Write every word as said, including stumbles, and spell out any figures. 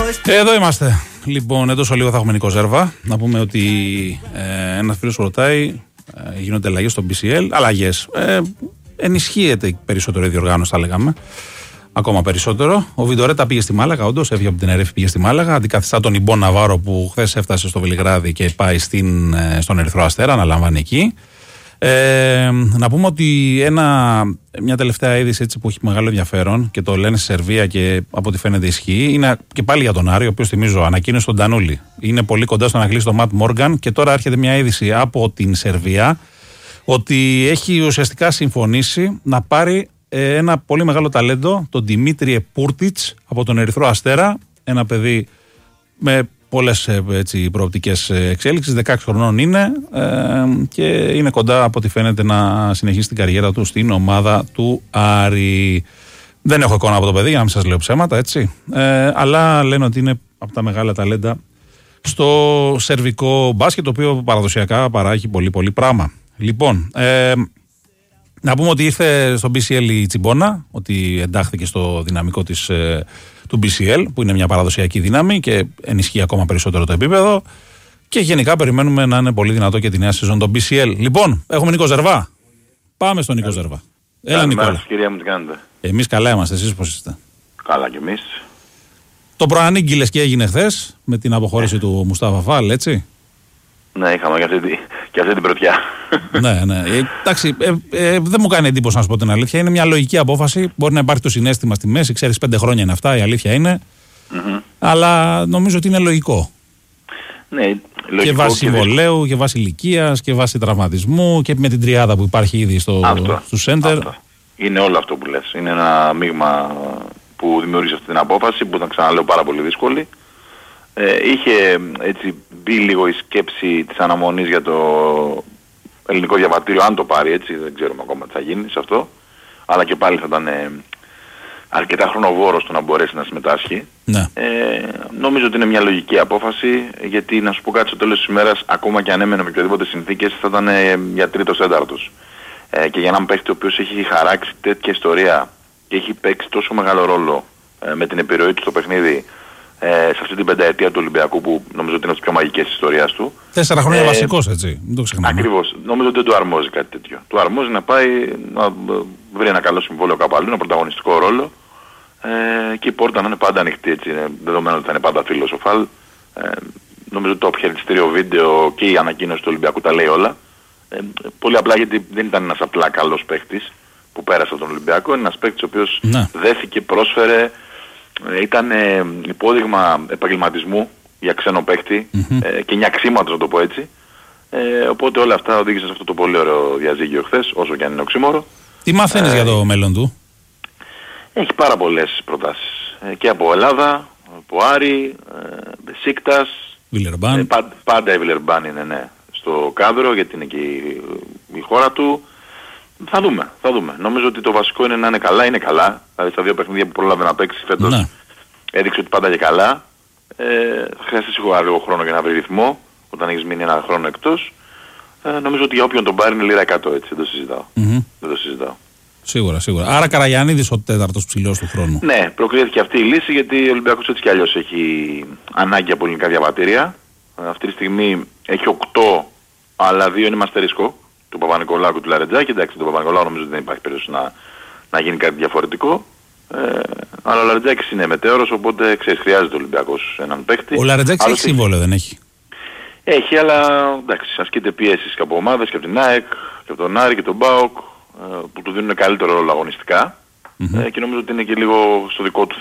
Εδώ είμαστε. Λοιπόν, εντός λίγο θα έχουμε Νικό Ζέρβα. Να πούμε ότι ε, ένας φίλος ρωτάει, ε, γίνονται αλλαγές στο μπι σι ελ. Αλλαγές. Ε, ενισχύεται περισσότερο η διοργάνωση, θα λέγαμε. Ακόμα περισσότερο. Ο Βιντορέτα πήγε στη Μάλαγα, όντως, έφυγε από την Ερέφη, πήγε στη Μάλαγα. Αντικαθιστά τον Ιμπό Ναβάρο που χθες έφτασε στο Βελιγράδι και πάει στην, στον Ερυθρό Αστέρα, αναλαμβάνει εκεί. Ε, να πούμε ότι ένα, μια τελευταία είδηση έτσι που έχει μεγάλο ενδιαφέρον και το λένε στη Σερβία και από ό,τι φαίνεται ισχύει, είναι και πάλι για τον Άρη, ο οποίος, θυμίζω, ανακοίνωσε τον Τανούλη. Είναι πολύ κοντά στο να κλείσει τον Ματ Μόργαν και τώρα έρχεται μια είδηση από την Σερβία ότι έχει ουσιαστικά συμφωνήσει να πάρει ένα πολύ μεγάλο ταλέντο, τον Δημήτριε Πούρτιτς από τον Ερυθρό Αστέρα. Ένα παιδί με πολλές έτσι, προοπτικές εξέλιξεις, δεκαέξι χρονών είναι ε, και είναι κοντά από ό,τι φαίνεται να συνεχίσει την καριέρα του στην ομάδα του Άρη. Δεν έχω εικόνα από το παιδί για να μην σας λέω ψέματα, έτσι. Ε, αλλά λένε ότι είναι από τα μεγάλα ταλέντα στο σερβικό μπάσκετ, το οποίο παραδοσιακά παράγει πολύ πολύ πράγμα. Λοιπόν, ε, να πούμε ότι ήρθε στο μπι σι ελ η Τσιμπόνα, ότι εντάχθηκε στο δυναμικό της, ε, του μπι σι ελ, που είναι μια παραδοσιακή δύναμη και ενισχύει ακόμα περισσότερο το επίπεδο. Και γενικά περιμένουμε να είναι πολύ δυνατό και τη νέα σεζόν το μπι σι ελ. Λοιπόν, έχουμε Νίκο Ζερβά. Πάμε στον Νίκο Ζερβά. Έλα, Νικόλα. Κυρία μου, τι κάνετε? Εμείς καλά είμαστε, εσείς πώς είστε? Καλά κι εμείς. Το προανήγγειλες και έγινε χθες με την αποχώρηση ε. του Μουστάφα Φαλ, έτσι. Ναι, είχαμε και αυτή, και αυτή την πρωτιά. Ναι, ναι. Ε, εντάξει, ε, ε, δεν μου κάνει εντύπωση να σου πω την αλήθεια. Είναι μια λογική απόφαση. Μπορεί να υπάρχει το συναίσθημα στη μέση. Ξέρεις, πέντε χρόνια είναι αυτά, η αλήθεια είναι. Mm-hmm. Αλλά νομίζω ότι είναι λογικό. Ναι, λογικό. Και βάσει συμβολέου, και βάσει ηλικίας, και βάσει τραυματισμού και με την τριάδα που υπάρχει ήδη στο, στο center. Αυτό. Είναι όλο αυτό που λες. Είναι ένα μείγμα που δημιούργησε αυτή την απόφαση που ήταν, ξαναλέω, πάρα πολύ δύσκολη. Ε, είχε έτσι μπει λίγο η σκέψη της αναμονής για το ελληνικό διαβατήριο, αν το πάρει, έτσι, δεν ξέρουμε ακόμα τι θα γίνει σε αυτό, αλλά και πάλι θα ήταν ε, αρκετά χρονοβόρο στο να μπορέσει να συμμετάσχει. Ναι. Ε, νομίζω ότι είναι μια λογική απόφαση, γιατί να σου πω κάτι, στο τέλος της ημέρας, ακόμα και αν έμενε με οποιοδήποτε συνθήκες, θα ήταν ε, για τρίτος τέταρτος. Ε, και για έναν παίχτη ο οποίος έχει χαράξει τέτοια ιστορία και έχει παίξει τόσο μεγάλο ρόλο ε, με την επιρροή του στο παιχνίδι, Ε, σε αυτή την πενταετία του Ολυμπιακού, που νομίζω ότι είναι από τις πιο μαγικές της ιστορίας του. Τέσσερα χρόνια ε, βασικός, έτσι. Μην το ξεχνάμε. Ακριβώς. Νομίζω ότι δεν του αρμόζει κάτι τέτοιο. Του αρμόζει να πάει να βρει ένα καλό συμβόλαιο κάπου αλλού, ένα πρωταγωνιστικό ρόλο. Ε, και η πόρτα να είναι πάντα ανοιχτή, έτσι. Είναι δεδομένο ότι θα είναι πάντα φίλος ο Φαλ. Ε, νομίζω ότι το αποχαιρετιστήριο βίντεο και η ανακοίνωση του Ολυμπιακού τα λέει όλα. Ε, πολύ απλά γιατί δεν ήταν ένας απλά καλός παίχτης που πέρασε από τον Ολυμπιακό. Είναι ένας παίχτης ο οποίος ναι. δέθηκε, πρόσφερε. Ήταν ε, υπόδειγμα επαγγελματισμού για ξένο παίκτη mm-hmm. ε, και νιαξίματος, να το πω έτσι. Ε, οπότε όλα αυτά οδήγησαν σε αυτό το πολύ ωραίο διαζύγιο χθες, όσο και αν είναι οξύμορο. Τι μαθαίνεις ε, για το μέλλον του? Έχει πάρα πολλές προτάσεις. Ε, και από Ελλάδα, από Άρη, ε, Μπεσίκτας. Βιλερμπάν. Ε, πα, πάντα η Βιλερμπάν είναι, ναι, στο κάδρο, γιατί είναι και η, η χώρα του. Θα δούμε, θα δούμε. Νομίζω ότι το βασικό είναι να είναι καλά, είναι καλά. Δηλαδή στα δύο παιχνίδια που πρόλαβε να παίξει φέτος ναι. έδειξε ότι πάντα και καλά. Ε, θα χρειαστεί σίγουρα λίγο χρόνο για να βρει ρυθμό, όταν έχεις μείνει ένα χρόνο εκτός. Ε, νομίζω ότι για όποιον τον πάρει είναι λίρα εκατό, έτσι, δεν το συζητάω. Mm-hmm. Δεν το συζητάω. Σίγουρα, σίγουρα. Άρα Καραγιαννίδης ο τέταρτος ψηλός του χρόνου. Ναι, προκρίθηκε αυτή η λύση, γιατί ο Ολυμπιακός έτσι κι αλλιώς έχει ανάγκη από ελληνικά διαβατήρια. Ε, αυτή τη στιγμή έχει οκτώ, αλλά δύο είναι μαστερίσκο. Του Παπα-Νικολάου και του Λαρετζάκη. Εντάξει, του Παπα-Νικολάου νομίζω ότι δεν υπάρχει περίπτωση να, να γίνει κάτι διαφορετικό. Ε, αλλά ο Λαρετζάκης είναι μετέωρος, οπότε ξέρεις, χρειάζεται ο Ολυμπιακός έναν παίκτη. Ο Λαρετζάκης έχει συμβόλαιο, δεν έχει? Έχει, αλλά εντάξει, ασκείται πιέσεις και από ομάδες και από την ΑΕΚ και από τον Άρη και τον ΜΠΑΟΚ, ε, που του δίνουν καλύτερο ρόλο αγωνιστικά. Mm-hmm. Ε, και νομίζω ότι είναι και λίγο στο δικό του